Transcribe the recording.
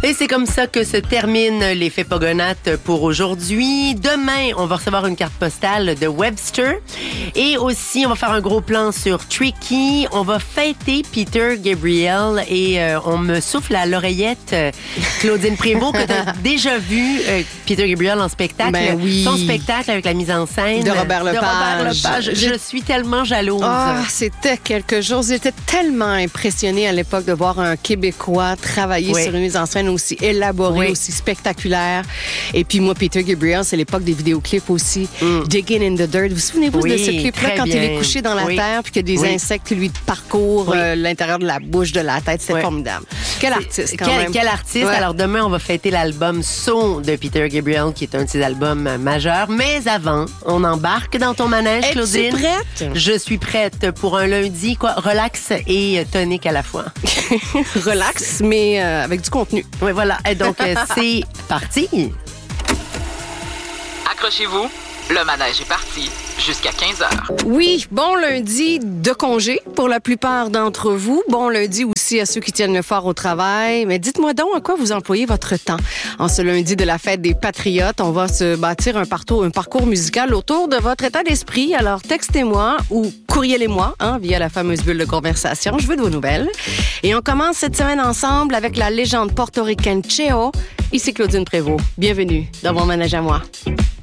Et c'est comme ça que se termine l'effet Pogonates pour aujourd'hui. Demain, on va recevoir une carte postale de Webster. Et aussi, on va faire un gros plan sur Tricky. On va fêter Peter Gabriel et on me souffle à l'oreillette Claudine Prévost que tu as déjà vu Peter Gabriel en spectacle. Ben oui. Son spectacle avec la mise en scène de Robert Lepage. Je suis tellement jalouse. C'était quelque chose. J'étais tellement impressionnée à l'époque de voir un Québécois travailler sur une mise en scène aussi élaborée, aussi spectaculaire. Et puis moi, Peter Gabriel, c'est l'époque des vidéoclips aussi. Digging in the Dirt. Vous souvenez-vous de ce clip-là quand il est couché dans la terre puis qu'il y a des insectes qui lui parcourent l'intérieur de la bouche, de la tête? C'était formidable. Quel artiste, quand même. Quel artiste. Ouais. Alors demain, on va fêter l'album So de Peter Gabriel, qui est un de ses albums majeurs. Mais avant, on embarque dans ton manège, Claudine. Es-tu prête? Je suis prête pour un lundi, relax et tonique à la fois. Relax, mais avec du contenu. Oui, voilà. Et donc, c'est parti. Accrochez-vous, le manège est parti jusqu'à 15h. Oui, bon lundi de congé pour la plupart d'entre vous. Bon lundi aussi à ceux qui tiennent le fort au travail. Mais dites-moi donc à quoi vous employez votre temps. En ce lundi de la fête des Patriotes, on va se bâtir un parcours musical autour de votre état d'esprit. Alors textez-moi ou courrielez-moi via la fameuse bulle de conversation. Je veux de vos nouvelles. Et on commence cette semaine ensemble avec la légende portoricaine Cheo. Ici Claudine Prévost. Bienvenue dans mon manège à moi.